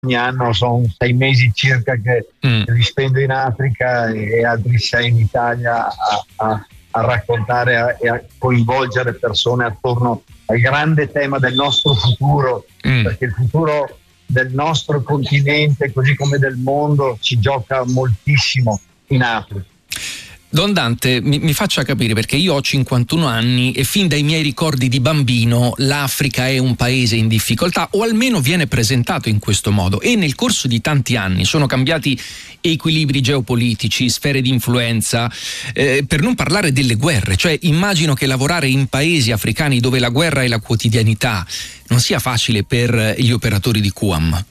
ogni anno sono 6 mesi circa che li spendo in Africa e altri 6 in Italia a raccontare e a coinvolgere persone attorno al grande tema del nostro futuro, perché il futuro del nostro continente, così come del mondo, ci gioca moltissimo in Africa. Don Dante, mi faccia capire, perché io ho 51 anni e fin dai miei ricordi di bambino l'Africa è un paese in difficoltà, o almeno viene presentato in questo modo, e nel corso di tanti anni sono cambiati equilibri geopolitici, sfere di influenza, per non parlare delle guerre. Cioè, immagino che lavorare in paesi africani dove la guerra è la quotidianità non sia facile per gli operatori di QAM.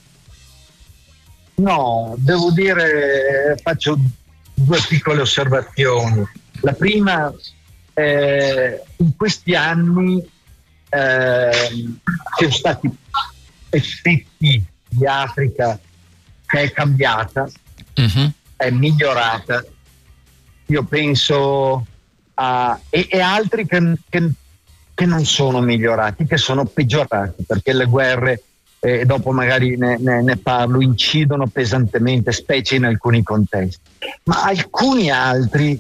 No, devo dire, faccio 2 piccole osservazioni. La prima, in questi anni ci sono stati effetti di Africa che è cambiata, è migliorata. Io penso e altri che non sono migliorati, che sono peggiorati, perché le guerre, dopo magari ne parlo, incidono pesantemente, specie in alcuni contesti. Ma alcuni altri,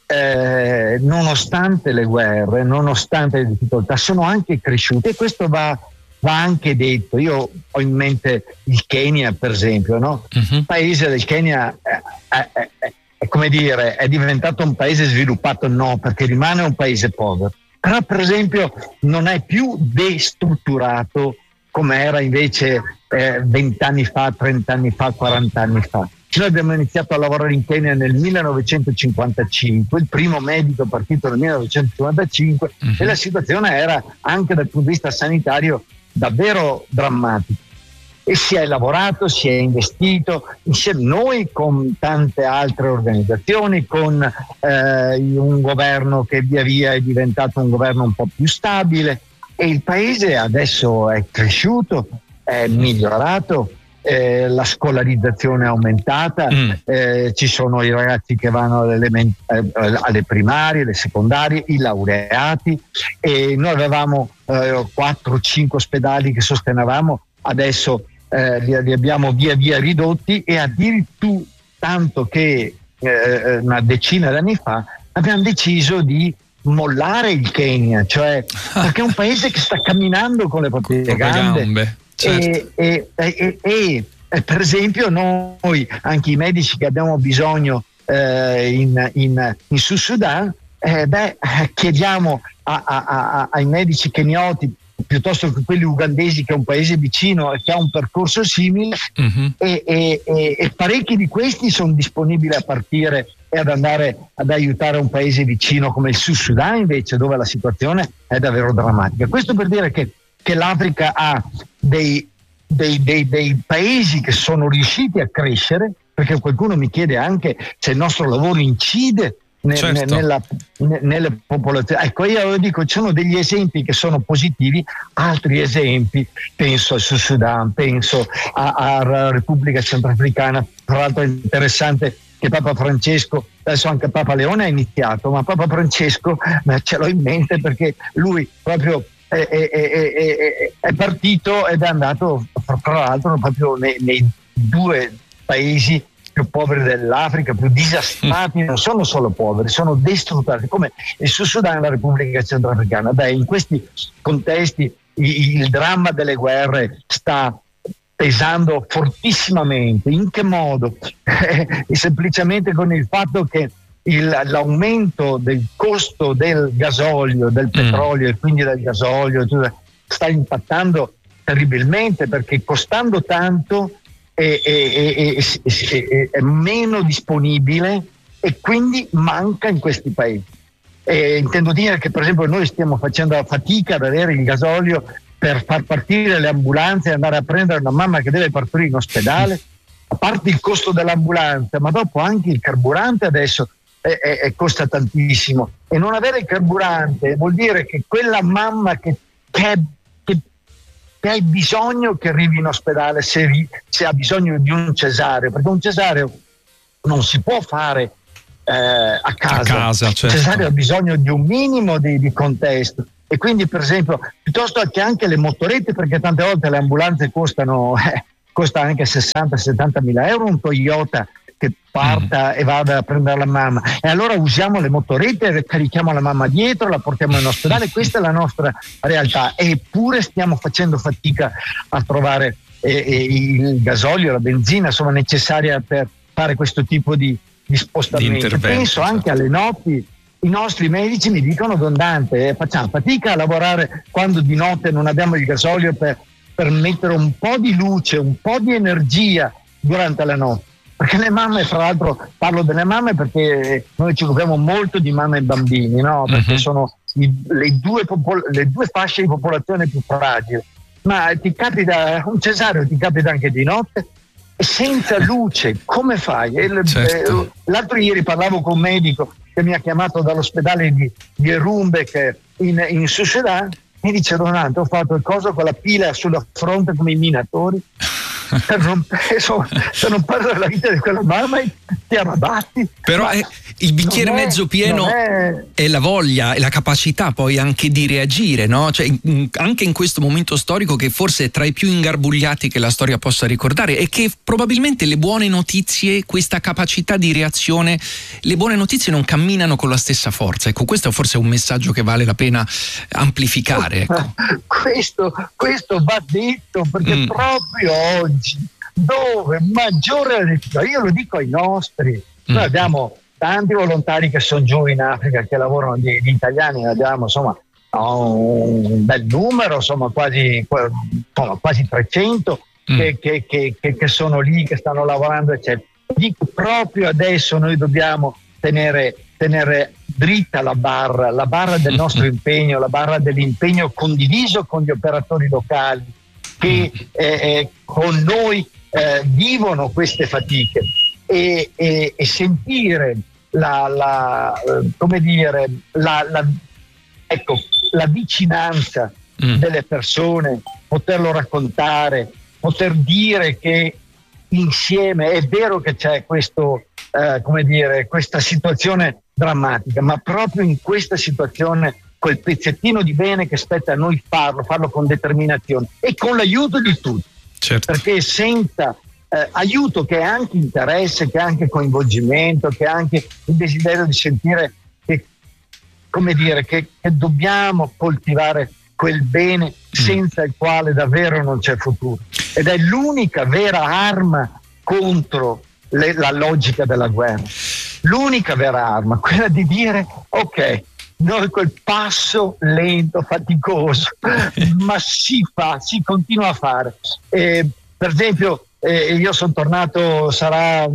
nonostante le guerre, nonostante le difficoltà, sono anche cresciuti, e questo va anche detto. Io ho in mente il Kenya, per esempio, no? Il paese del Kenya è come dire, è diventato un paese sviluppato? No, perché rimane un paese povero. Però, per esempio, non è più destrutturato come era invece 20 anni fa, 30 anni fa, 40 anni fa. Noi abbiamo iniziato a lavorare in Kenya nel 1955, il primo medico partito nel 1955, e la situazione era, anche dal punto di vista sanitario, davvero drammatica. E si è lavorato, si è investito, insieme noi con tante altre organizzazioni, con un governo che via via è diventato un governo un po' più stabile, e il paese adesso è cresciuto, è migliorato, la scolarizzazione è aumentata, ci sono i ragazzi che vanno alle primarie, alle secondarie, i laureati, e noi avevamo 4-5 ospedali che sostenevamo, adesso li abbiamo via via ridotti, e addirittura tanto che una decina d'anni fa abbiamo deciso di mollare il Kenya, cioè perché è un paese che sta camminando con le proprie gambe. Certo. E per esempio noi, anche i medici che abbiamo bisogno in Sud Sudan, chiediamo ai medici kenioti piuttosto che quelli ugandesi, che è un paese vicino e che ha un percorso simile, e parecchi di questi sono disponibili a partire e ad andare ad aiutare un paese vicino come il Sud Sudan, invece, dove la situazione è davvero drammatica. Questo per dire che l'Africa ha dei paesi che sono riusciti a crescere, perché qualcuno mi chiede anche se il nostro lavoro incide nelle popolazioni. Ecco, io dico, ci sono degli esempi che sono positivi, altri esempi, penso al Sud Sudan, penso alla Repubblica Centrafricana. Tra l'altro è interessante che Papa Francesco, adesso anche Papa Leone ha iniziato, ma Papa Francesco ce l'ho in mente perché lui proprio è partito ed è andato, tra l'altro, proprio nei 2 paesi più poveri dell'Africa, più disastrati. Non sono solo poveri, sono distruttati, come il Sud Sudan e la Repubblica Centrafricana. In questi contesti il dramma delle guerre sta pesando fortissimamente. In che modo? Semplicemente con il fatto che l'aumento del costo del gasolio, del petrolio e quindi del gasolio sta impattando terribilmente, perché costando tanto è meno disponibile e quindi manca in questi paesi. Intendo dire che, per esempio, noi stiamo facendo fatica ad avere il gasolio per far partire le ambulanze e andare a prendere una mamma che deve partorire in ospedale, a parte il costo dell'ambulanza, ma dopo anche il carburante adesso costa tantissimo, e non avere il carburante vuol dire che quella mamma che hai bisogno che arrivi in ospedale, se ha bisogno di un cesareo, perché un cesareo non si può fare a casa, certo. Il cesareo ha bisogno di un minimo di contesto, e quindi, per esempio, piuttosto che anche le motorette, perché tante volte le ambulanze costano costa anche 60-70 mila euro un Toyota che parta e vada a prendere la mamma, e allora usiamo le motorette, carichiamo la mamma dietro, la portiamo in ospedale. Questa è la nostra realtà, eppure stiamo facendo fatica a trovare il gasolio, la benzina, insomma, necessaria per fare questo tipo di spostamenti. Penso anche alle notti. I nostri medici mi dicono: Don Dante, facciamo fatica a lavorare quando di notte non abbiamo il gasolio per mettere un po' di luce, un po' di energia durante la notte. Perché le mamme, fra l'altro parlo delle mamme perché noi ci occupiamo molto di mamme e bambini, no? Perché sono le due fasce di popolazione più fragili. Ma ti capita un cesareo, ti capita anche di notte, senza luce, come fai? Certo. L'altro ieri parlavo con un medico che mi ha chiamato dall'ospedale di Rumbek in Sudan, mi dice: Don Dante, ho fatto il coso con la pila sulla fronte come i minatori per non perdere la vita di quella mamma, e ti arrabatti. Però il bicchiere mezzo pieno è la voglia e la capacità poi anche di reagire, no? Cioè, anche in questo momento storico che forse è tra i più ingarbugliati che la storia possa ricordare, e che probabilmente le buone notizie, questa capacità di reazione, le buone notizie non camminano con la stessa forza. Ecco, questo forse è un messaggio che vale la pena amplificare. Ecco. Questo va detto, perché proprio oggi, dove maggiore, io lo dico ai nostri, noi abbiamo tanti volontari che sono giù in Africa, che lavorano, di italiani ne abbiamo, insomma, un bel numero, insomma, quasi 300 che sono lì, che stanno lavorando, eccetera. Dico, proprio adesso noi dobbiamo tenere dritta la barra del nostro impegno, la barra dell'impegno condiviso con gli operatori locali che con noi vivono queste fatiche, e sentire la vicinanza delle persone, poterlo raccontare, poter dire che insieme è vero che c'è questa situazione drammatica, ma proprio in questa situazione quel pezzettino di bene che spetta a noi farlo con determinazione e con l'aiuto di tutti. Certo. Perché senza aiuto, che è anche interesse, che è anche coinvolgimento, che è anche il desiderio di sentire che dobbiamo coltivare quel bene senza il quale davvero non c'è futuro, ed è l'unica vera arma contro la logica della guerra, l'unica vera arma, quella di dire: ok, noi quel passo lento, faticoso, ma si continua a fare. Per esempio, io sono tornato, sarà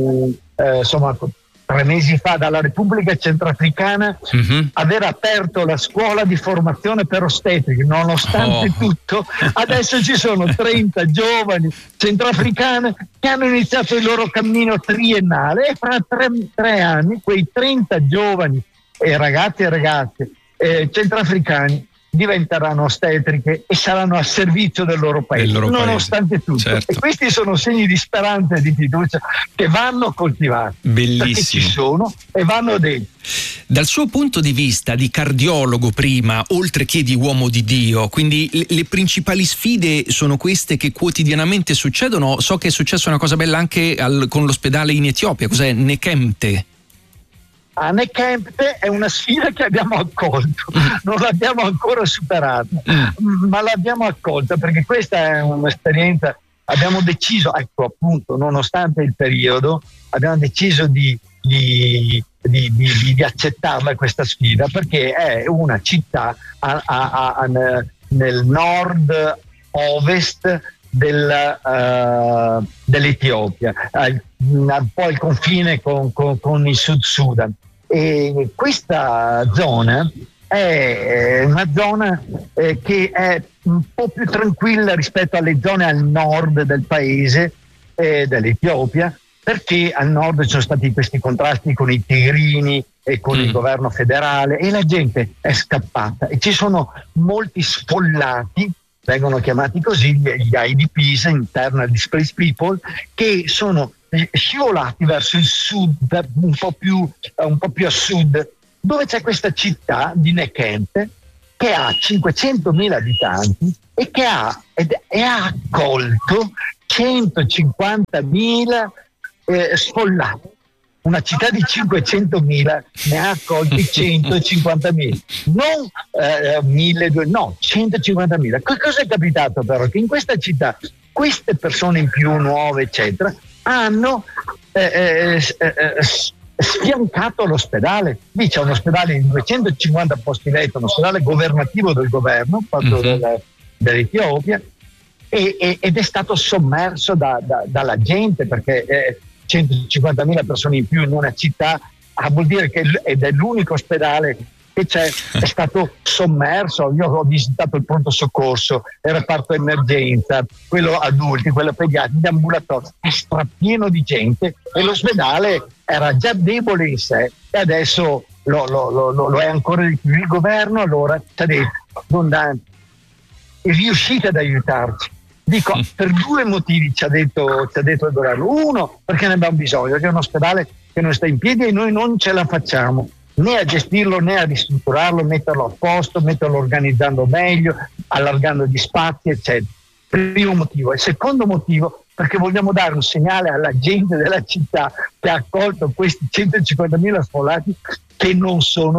3 mesi fa, dalla Repubblica Centrafricana, aver aperto la scuola di formazione per ostetriche. Nonostante tutto, adesso ci sono 30 giovani centrafricane che hanno iniziato il loro cammino triennale, e fra 3 anni quei 30 giovani ragazzi e ragazze centrafricani diventeranno ostetriche e saranno a servizio del loro paese, nonostante tutto. Certo. E questi sono segni di speranza e di fiducia che vanno coltivati. Bellissimo. Perché ci sono e vanno dentro. Dal suo punto di vista di cardiologo prima, oltre che di uomo di Dio, quindi le principali sfide sono queste che quotidianamente succedono. So che è successa una cosa bella anche con l'ospedale in Etiopia. Cos'è? Nekemte. A Nekemte è una sfida che abbiamo accolto, non l'abbiamo ancora superata, ma l'abbiamo accolta, perché questa è un'esperienza. Abbiamo deciso, ecco, appunto, nonostante il periodo, abbiamo deciso di accettarla questa sfida, perché è una città nel nord-ovest dell'Etiopia, un po' al confine con il Sud Sudan. E questa zona è una zona che è un po' più tranquilla rispetto alle zone al nord del paese, dell'Etiopia, perché al nord ci sono stati questi contrasti con i tigrini e con il governo federale, e la gente è scappata, e ci sono molti sfollati, vengono chiamati così gli IDPs, Internal Displaced People, che sono scivolati verso il sud, un po' più a sud, dove c'è questa città di Nekemte che ha 500.000 abitanti e che ha accolto 150.000 sfollati. Una città di 500.000 ne ha accolti 150.000, non 1.200, no, 150.000. Cosa è capitato però? Che in questa città queste persone in più, nuove, eccetera, hanno sfiancato l'ospedale. Lì c'è un ospedale di 250 posti letto, un ospedale governativo del governo, fatto dell'Etiopia, ed è stato sommerso dalla gente, perché 150.000 persone in più in una città vuol dire che ed è l'unico ospedale che c'è, è stato sommerso. Io ho visitato il pronto soccorso, il reparto emergenza, quello adulti, quello pediatrico, ambulatorio, è strapieno di gente, e l'ospedale era già debole in sé e adesso lo è ancora di più. Il governo allora ci ha detto: riuscite ad aiutarci. Dico, per due motivi ci ha detto il governo. Uno, perché ne abbiamo bisogno, perché è un ospedale che non sta in piedi e noi non ce la facciamo né a gestirlo né a ristrutturarlo, metterlo a posto, metterlo organizzando meglio, allargando gli spazi, eccetera. Primo motivo. E secondo motivo, perché vogliamo dare un segnale alla gente della città che ha accolto questi 150.000 sfollati che non sono